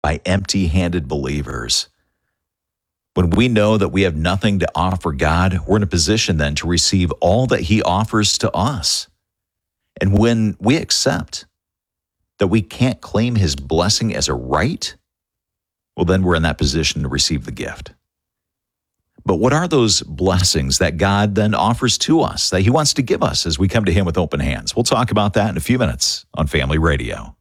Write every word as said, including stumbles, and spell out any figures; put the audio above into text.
by empty-handed believers. When we know that we have nothing to offer God, we're in a position then to receive all that He offers to us. And when we accept that we can't claim His blessing as a right, well, then we're in that position to receive the gift. But what are those blessings that God then offers to us, that He wants to give us as we come to Him with open hands? We'll talk about that in a few minutes on Family Radio.